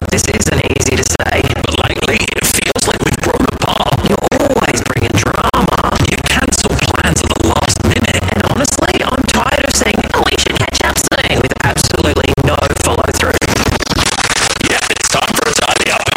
This isn't easy to say. But lately, it feels like we've grown apart. You're always bringing drama. You cancel plans at the last minute. And honestly, I'm tired of saying, oh, we should catch up soon, with absolutely no follow-through. Yeah, it's time for a tidy up.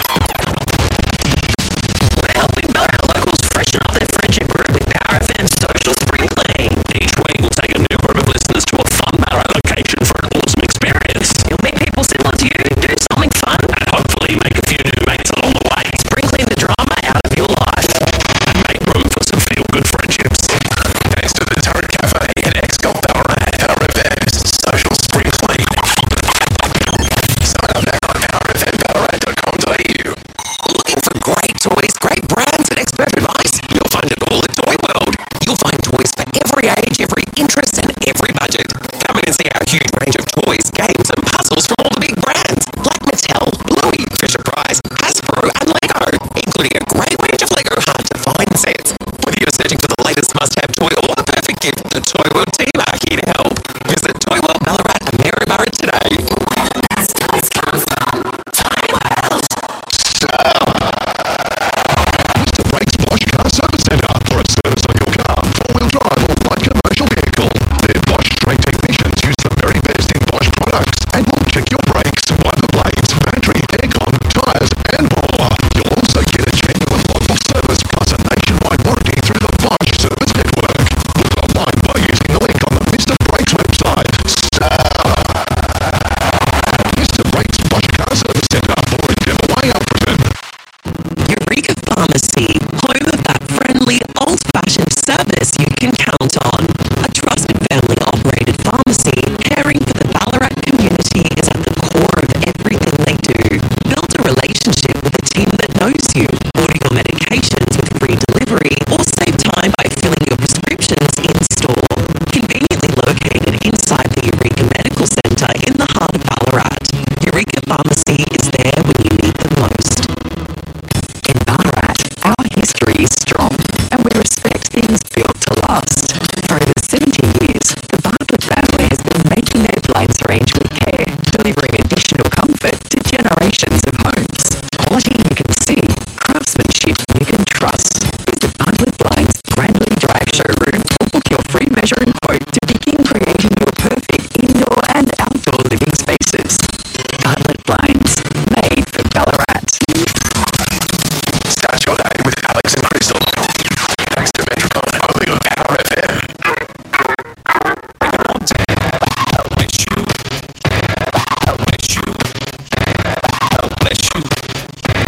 We're helping Ballarat locals freshen up their friendship group with Power FM's Social Spring Clean. Each week, we'll take a new group of listeners to a fun Ballarat location for an awesome experience. You'll meet people similar to you, do something fun, And hopefully make a few new mates along the way. sprinkling the drama out of your life. And make room for some feel-good friendships. Thanks to the Turret Cafe and X-Golf Ballarat, Power FM's Social Spring Clean. Sign up now on powerfmballarat.com.au. Looking for great toys, great brands, and expert advice? You'll find it all at Toy World. You'll find toys for every age, every interest, and every budget. Come in and see our huge range of toys, games, and puzzles from all the big brands, Like Mattel, Bluey, Fisher-Price, Hasbro, and Lego, including a great range of Lego hard-to-find sets. Whether you're searching for the latest must-have toy or the perfect gift, the Toy World team are here to help. Visit Toy World Ballarat and Maryborough today. as toys come from Toy World. Mr. Brakes Bosch Car Service Centre for a service on your car, four-wheel drive or light commercial vehicle. Their Bosch trained technicians use the very best in Bosch products and will check your brakes, wiper blades, battery, aircon, tyres and more. You'll also get a genuine local service plus a nationwide warranty through the Bosch Service Network. Look online by using the link on the Mr. Brakes website. Mr. Brakes Bosch Car Service Centre for a giveaway Alfreton. Eureka Pharmacy, home of that friendly, old-fashioned service you can count on. A trusted family-operated pharmacy caring for the Ballarat community is at the core of everything they do. Build a relationship with a team that knows you. Order your medications with free delivery or save time by filling your prescriptions in-store. Conveniently located inside the Eureka Medical Centre in the heart of Ballarat, Eureka Pharmacy is there when you need them most. In Ballarat, our history is strong and we respect things built to last. For over 70 years, the Bartlett family has been making their blinds range with care, delivering additional comfort to generations of homes. Quality you can